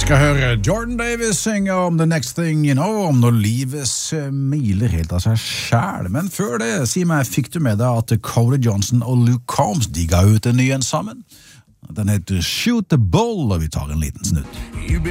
Skal høre Jordan Davis synge om The Next Thing You Know, om når livet smiler helt av seg selv. Men før det, si meg, fikk du med deg at Cody Johnson og Luke Combs, de ga ut en ny en sammen? Den heter Shoot the Bull, og vi tar en liten snutt.